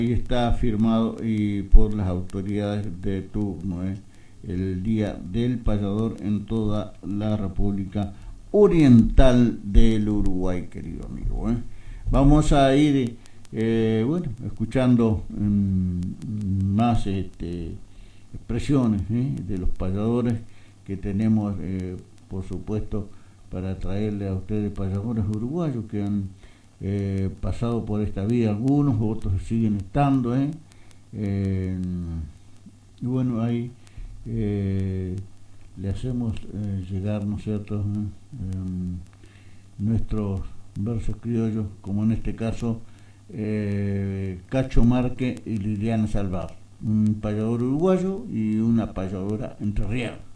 Ahí está firmado y por las autoridades de turno, el Día del Payador en toda la República Oriental del Uruguay, querido amigo. Vamos a ir escuchando más expresiones de los payadores que tenemos, por supuesto, para traerle a ustedes payadores uruguayos que han pasado por esta vía, algunos, otros siguen estando, y bueno, ahí le hacemos llegar, ¿no es cierto?, nuestros versos criollos, como en este caso Cacho Marque y Liliana Salvar, un payador uruguayo y una payadora entrerriana.